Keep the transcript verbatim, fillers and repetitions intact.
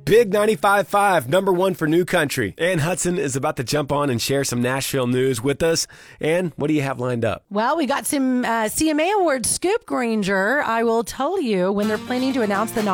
Big ninety-five point five, number one for New Country. Ann Hudson is about to jump on and share some Nashville news with us. Ann, what do you have lined up? Well, we got some uh, C M A Awards scoop, Granger. I will tell you when they're planning to announce the